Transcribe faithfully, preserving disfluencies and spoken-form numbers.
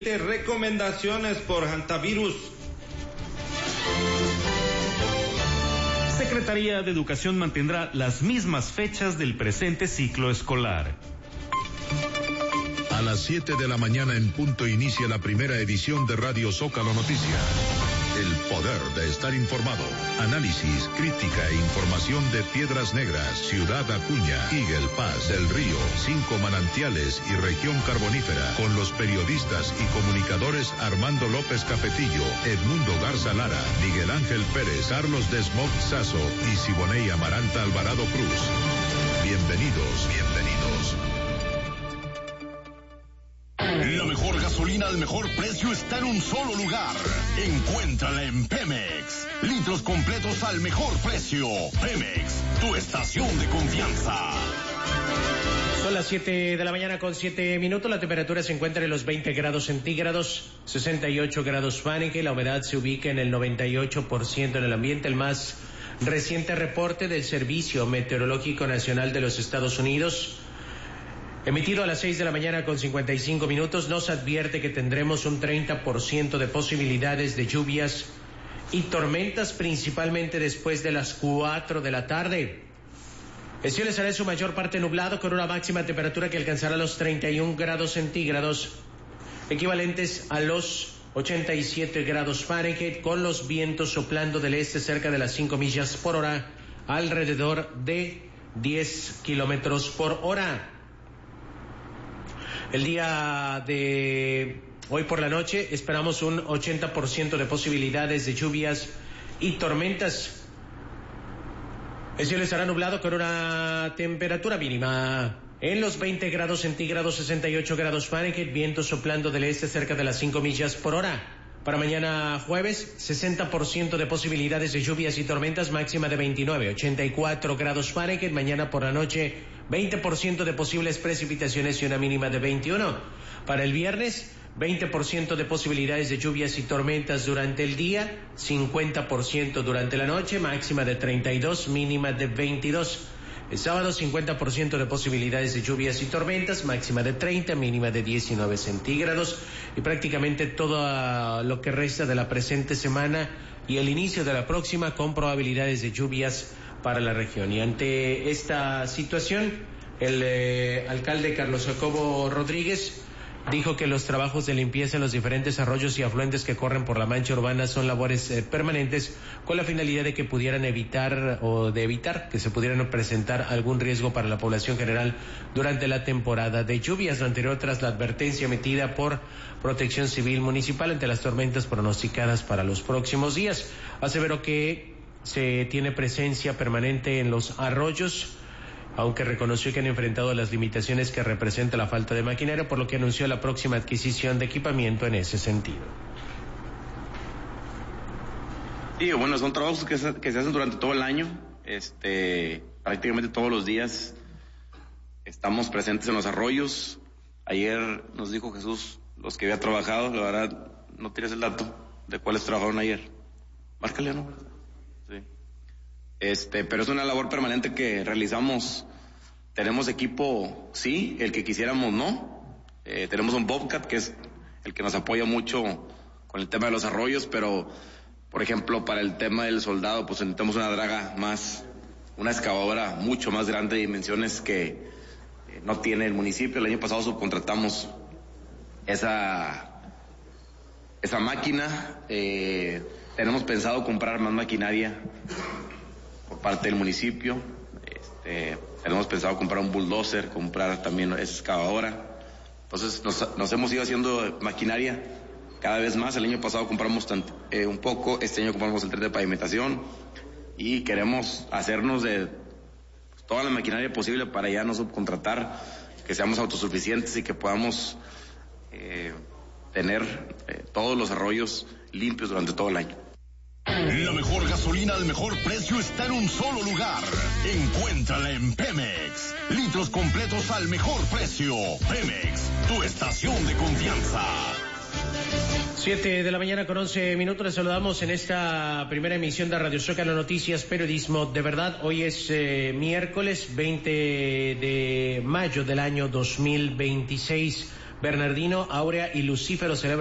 Recomendaciones por hantavirus. Secretaría de Educación mantendrá las mismas fechas del presente ciclo escolar. A las siete de la mañana en punto inicia la primera edición de Radio Zócalo Noticias. El poder de estar informado. Análisis, crítica e información de Piedras Negras, Ciudad Acuña, Eagle Pass, El Río, Cinco Manantiales y Región Carbonífera, con los periodistas y comunicadores Armando López Cafetillo, Edmundo Garza Lara, Miguel Ángel Pérez, Carlos Desmond Sazo y Siboney Amaranta Alvarado Cruz. Bienvenidos, bienvenidos. La mejor gasolina al mejor precio está en un solo lugar. Encuéntrala en Pemex. Litros completos al mejor precio. Pemex, tu estación de confianza. Son las siete de la mañana con siete minutos. La temperatura se encuentra en los veinte grados centígrados, sesenta y ocho grados Fahrenheit. La humedad se ubica en el noventa y ocho por ciento en el ambiente. El más reciente reporte del Servicio Meteorológico Nacional de los Estados Unidos, emitido a las seis de la mañana con cincuenta y cinco minutos, nos advierte que tendremos un treinta por ciento de posibilidades de lluvias y tormentas, principalmente después de las cuatro de la tarde. El cielo estará en su mayor parte nublado, con una máxima temperatura que alcanzará los treinta y un grados centígrados, equivalentes a los ochenta y siete grados Fahrenheit, con los vientos soplando del este cerca de las cinco millas por hora, alrededor de diez kilómetros por hora. El día de hoy por la noche esperamos un ochenta por ciento de posibilidades de lluvias y tormentas. El cielo estará nublado con una temperatura mínima en los veinte grados centígrados, sesenta y ocho grados Fahrenheit, vientos soplando del este cerca de las cinco millas por hora. Para mañana jueves, sesenta por ciento de posibilidades de lluvias y tormentas, máxima de veintinueve, ochenta y cuatro grados Fahrenheit. Mañana por la noche, veinte por ciento de posibles precipitaciones y una mínima de veintiuno. Para el viernes, veinte por ciento de posibilidades de lluvias y tormentas durante el día, cincuenta por ciento durante la noche, máxima de treinta y dos, mínima de veintidós. El sábado, cincuenta por ciento de posibilidades de lluvias y tormentas, máxima de treinta, mínima de diecinueve centígrados, y prácticamente todo lo que resta de la presente semana y el inicio de la próxima con probabilidades de lluvias para la región. Y ante esta situación, el eh, alcalde Carlos Jacobo Rodríguez dijo que los trabajos de limpieza en los diferentes arroyos y afluentes que corren por la mancha urbana son labores eh, permanentes, con la finalidad de que pudieran evitar o de evitar que se pudieran presentar algún riesgo para la población general durante la temporada de lluvias. Lo anterior tras la advertencia emitida por Protección Civil Municipal ante las tormentas pronosticadas para los próximos días. Aseveró que se tiene presencia permanente en los arroyos, aunque reconoció que han enfrentado las limitaciones que representa la falta de maquinaria, por lo que anunció la próxima adquisición de equipamiento en ese sentido. Sí, bueno, son trabajos que se, que se hacen durante todo el año, este, prácticamente todos los días estamos presentes en los arroyos. Ayer nos dijo Jesús los que había trabajado, la verdad no tienes el dato de cuáles trabajaron ayer. Márcale, ¿no? Sí. Este, pero es una labor permanente que realizamos. Tenemos equipo, sí, el que quisiéramos no. Eh, tenemos un Bobcat que es el que nos apoya mucho con el tema de los arroyos, pero, por ejemplo, para el tema del soldado, pues necesitamos una draga más, una excavadora mucho más grande de dimensiones que eh, no tiene el municipio. El año pasado subcontratamos esa, esa máquina. Eh, tenemos pensado comprar más maquinaria por parte del municipio. Este, tenemos pensado comprar un bulldozer, comprar también esa excavadora. Entonces nos, nos hemos ido haciendo maquinaria cada vez más. El año pasado compramos tant, eh, un poco, este año compramos el tren de pavimentación y queremos hacernos de toda la maquinaria posible para ya no subcontratar, que seamos autosuficientes y que podamos eh, tener eh, todos los arroyos limpios durante todo el año. La mejor gasolina al mejor precio está en un solo lugar. Encuéntrala en Pemex. Litros completos al mejor precio. Pemex, tu estación de confianza. Siete de la mañana con once minutos. Les saludamos en esta primera emisión de Radio Zócalo Noticias, periodismo de verdad. Hoy es eh, miércoles veinte de mayo del año dos mil veintiséis. Bernardino, Áurea y Lucífero celebran